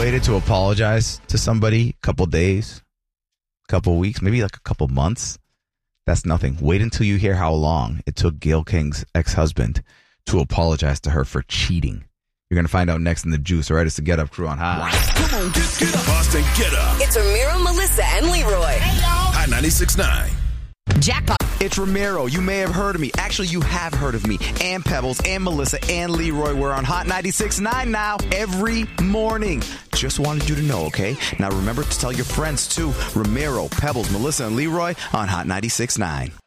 waited to apologize to somebody a couple days, couple weeks, maybe like a couple months, that's nothing. Wait until you hear how long it took Gayle King's ex-husband to apologize to her for cheating. You're going to find out next in the Juice. All right, it's the Get Up Crew on Hot. Come on, get up. Boston, get up. It's Ramiro, Melissa, and Leroy. Hey, y'all. Hot 96.9. Jackpot. It's Ramiro. You may have heard of me. Actually, you have heard of me. And Pebbles, and Melissa, and Leroy. We're on Hot 96.9 now every morning. Just wanted you to know, okay? Now remember to tell your friends, too. Ramiro, Pebbles, Melissa, and Leroy on Hot 96.9.